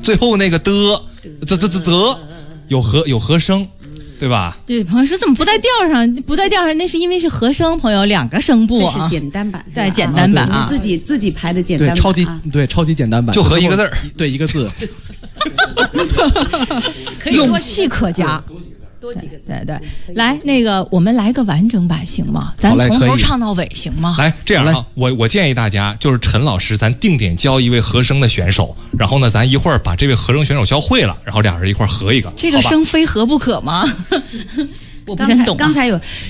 最后那个的有和声，对吧？ 对，朋友说怎么不在调上？不在调上，那是因为是和声，朋友2个声部， 这是简单版， 对，简单版啊， 自己排的简单版， 超级简单版， 就和一个字儿， 对，一个字， 勇气可嘉。 多几个字， 对，来，那个我们来个完整版行吗？咱从头唱到尾行吗？ 来，这样啊，我建议大家就是陈老师，咱定点教一位和声的选手，然后呢，咱一会儿把这位和声选手教会了，然后俩人一块儿合一个。 这个声非合不可吗？我不太懂。 刚才